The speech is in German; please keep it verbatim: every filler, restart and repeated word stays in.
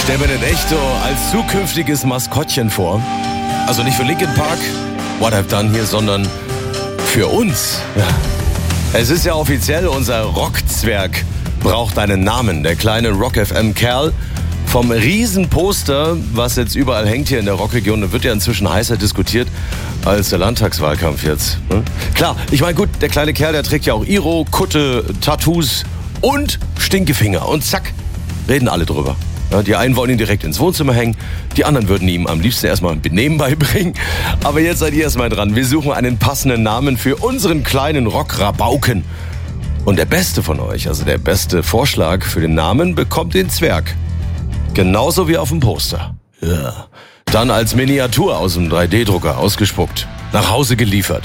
stell mir den echt so als zukünftiges Maskottchen vor. Also nicht für Linkin Park, What I've Done Here, sondern für uns. Ja. Es ist ja offiziell, unser Rockzwerg braucht einen Namen. Der kleine Rock F M-Kerl vom Riesenposter, was jetzt überall hängt hier in der Rockregion, wird ja inzwischen heißer diskutiert als der Landtagswahlkampf jetzt. Ne? Klar, ich meine gut, der kleine Kerl, der trägt ja auch Iro, Kutte, Tattoos und Stinkefinger. Und zack, reden alle drüber. Ja, die einen wollen ihn direkt ins Wohnzimmer hängen, die anderen würden ihm am liebsten erstmal ein Benehmen beibringen. Aber jetzt seid ihr erstmal dran. Wir suchen einen passenden Namen für unseren kleinen Rock-Rabauken. Und der Beste von euch, also der beste Vorschlag für den Namen, bekommt den Zwerg. Genauso wie auf dem Poster. Ja. Dann als Miniatur aus dem drei D Drucker ausgespuckt. Nach Hause geliefert.